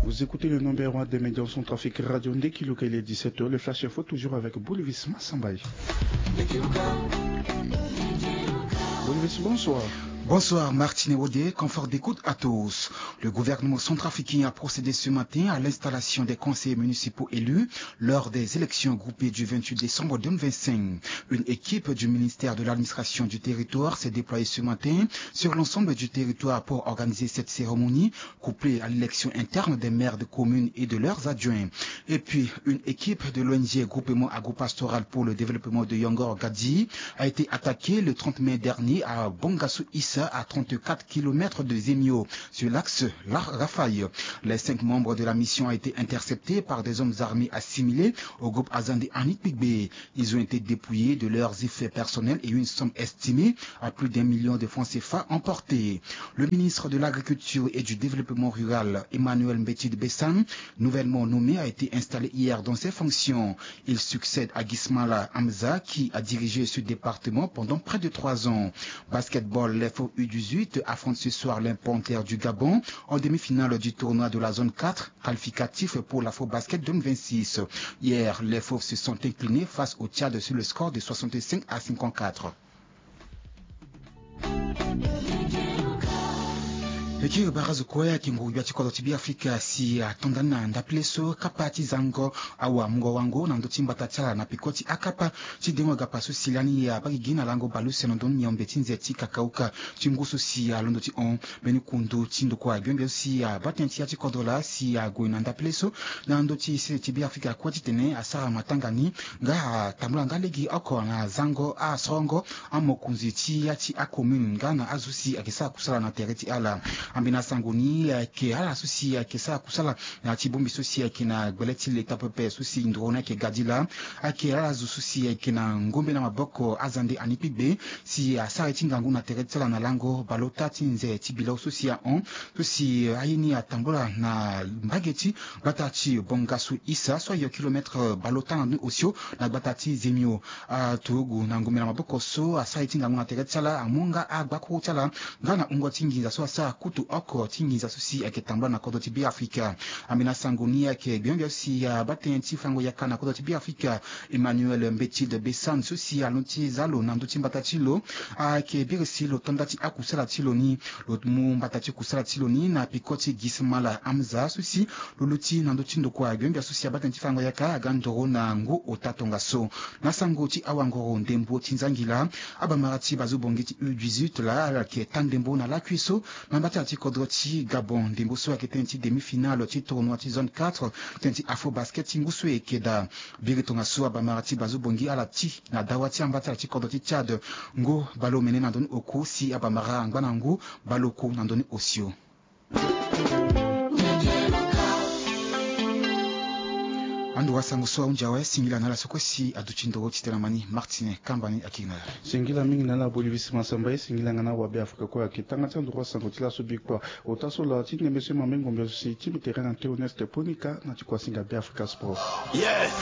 Vous écoutez le numéro 1 des médias son trafic radio Ndeki Luka, il est 17h, le flash info toujours avec Boulivis Massambaye. Boulivis, bonsoir. Bonsoir Martine Wodé, confort d'écoute à tous. Le gouvernement centrafricain a procédé ce matin à l'installation des conseillers municipaux élus lors des élections groupées du 28 décembre 2025. Une équipe du ministère de l'administration du territoire s'est déployée ce matin sur l'ensemble du territoire pour organiser cette cérémonie, couplée à l'élection interne des maires de communes et de leurs adjoints. Et puis, une équipe de l'ONG Groupement Agropastoral pour le développement de Yongor Gadi a été attaquée le 30 mai dernier à Bongassou Issa, à 34 km de Zemio, sur l'axe Rafaï. Les 5 membres de la mission ont été interceptés par des hommes armés assimilés au groupe Azande Anik Pigbe. Ils ont été dépouillés de leurs effets personnels et une somme estimée à plus d'1 million de francs CFA emportés. Le ministre de l'Agriculture et du Développement rural, Emmanuel Mbetid Bessan, nouvellement nommé, a été installé hier dans ses fonctions. Il succède à Gismala Hamza, qui a dirigé ce département pendant près de 3 ans. Basketball, les U18 affronte ce soir l'Impanthère du Gabon en demi-finale du tournoi de la zone 4, qualificatif pour l'Afro-Basket 2026. Hier, les Fauves se sont inclinés face au Tchad sur le score de 65 à 54. Eki barazo kwaya kinguya chikodo chibi Afrika si tondana ndapleso kapati zango awa mungo wango na ndochimba tachala na pikoti akapa chidemo gapasu silani ya bagi gina lango baluse no don nyombe tinze tika kauka chingusu si londo ti on beni kundu chindo kwa gyombe si batenti ya chikodo la si goina ndapleso na ndochi si chibi Afrika kwa titene asara matangani nga tamula ngalegi oko na zango songo amokunzi chi ya chi akomune ngana azusi akisa kusala na tereti ala ambina sanguni ke ala susi ke sa kusala na chibumbi susi ke na gweleti leta pepe susi ndrona ke gadila ake ala susi ke na ngombe na maboko Azande Anipigbe si asare tingangu na teretsala na lango balota tinze tibila susi ya on susi ayini atambola na mbageti batati Bongassou Issa so yo kilometre balota na osio na batati Zemio tugu na ngombe na maboko so asare tingangu na teretsala amunga agbako tala ngana ungo tingiza so asa kutu oko tingiza susi aketambula na kodo tibi Afrika amina sangunia ke byonge si batenti fango yakana kodo tibi Afrika Emmanuel Mbetid Bessan susi alonti zalo na nduti mbatachilo ke birisilo tondati akusala tiloni lotmu mbatati kusala tiloni na pikoti Gismala Hamza susi luluti na nduti ndokwa byonge susi batenti fango yaka gandoro na ngo otatonga so na sangoti awangoro ndembo tinzangila abamarati bazubongeti U18 la ke tandembo na la cuiso Mambati kodroti Gabon ndimbuso aketenti demi-finale ti tournoi ti zone 4 tenti Afro Basket tingusu ekeda biritonga so abamarati bazubongi ala ti na dawati ambata ti kodroti Tchad ngo balo mene na ndoni oku si abamara ngwana ngo baloko na ndoni osio. Andu wasangu soa unjawe singila nala sokosi aduchindo chitelamani Martine Kambani akina singila mingi nala Bolivis Massambaye singila ngana wa Afrika kwa kitanga tsandu wasangu tila subikwa otaso la tine mesema mengo mbyo si timu terrain ante honeste ponika na chikwa singa Afrika Sport. Yes.